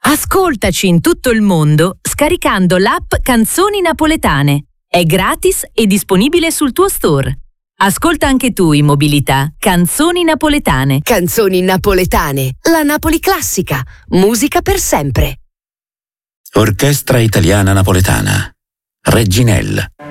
Ascoltaci in tutto il mondo scaricando l'app Canzoni Napoletane. È gratis e disponibile sul tuo store. Ascolta anche tu in mobilità Canzoni Napoletane. Canzoni napoletane, la Napoli classica, musica per sempre. Orchestra Italiana Napoletana. Reginella.